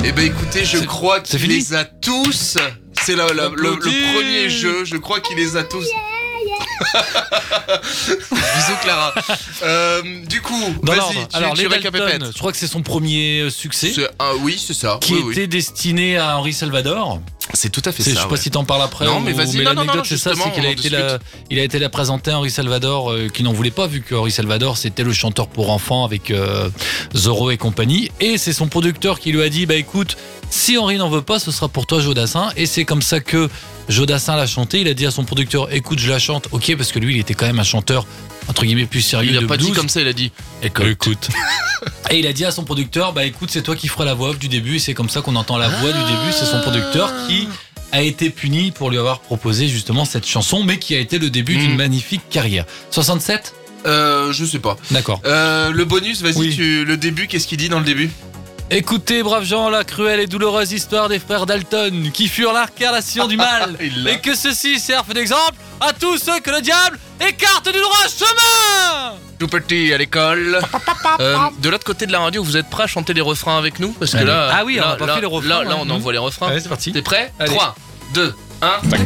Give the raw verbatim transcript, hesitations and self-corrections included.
Eh ben écoutez, je C'est- crois c'est qu'il fini les a tous. C'est la- la- le, le premier jeu, je crois qu'il les a tous. Bisous Clara. Euh, du coup, Dans vas-y, l'ordre. tu, Alors, tu les récapépètes. Dalton, je crois que c'est son premier euh, succès. C'est- ah, oui, c'est ça. Qui oui, était oui. destiné à Henri Salvador. C'est tout à fait C'est- ça. je sais pas ouais. si t'en parles après. Non, ou- mais vas-y. Non, non, l'anecdote, non, c'est ça, justement, c'est qu'il a on en été la, il a été la présenter à Henri Salvador, euh, qui n'en voulait pas, vu que Henri Salvador c'était le chanteur pour enfants avec euh, Zorro et compagnie. Et c'est son producteur qui lui a dit, bah écoute, si Henri n'en veut pas, ce sera pour toi Jodassin. Et c'est comme ça que Jodassin l'a chanté. Il a dit à son producteur, écoute, je la chante. Ok, parce que lui, il était quand même un chanteur entre guillemets plus sérieux. Il a de pas dit blues. comme ça, il a dit. Écoute. Écoute. Et il a dit à son producteur, bah écoute, c'est toi qui feras la voix off du début. Et c'est comme ça qu'on entend la voix du début. C'est son producteur qui a été puni pour lui avoir proposé justement cette chanson, mais qui a été le début Mm. d'une magnifique carrière. soixante-sept Euh, je sais pas. D'accord. Euh, le bonus, vas-y, Oui. tu, le début, qu'est-ce qu'il dit dans le début? Écoutez, braves gens, la cruelle et douloureuse histoire des frères Dalton qui furent l'incarnation du mal, Il l'a. et que ceci serve d'exemple à tous ceux que le diable écarte du droit chemin. Tout petit à l'école. Euh, de l'autre côté de la radio, vous êtes prêts à chanter les refrains avec nous? Parce que Allez. là, Ah oui, on là, a pas là, fait les refrains, Là, là, ouais. on envoie les refrains. Allez, c'est parti. T'es prêt? Allez. trois, deux, un. Ta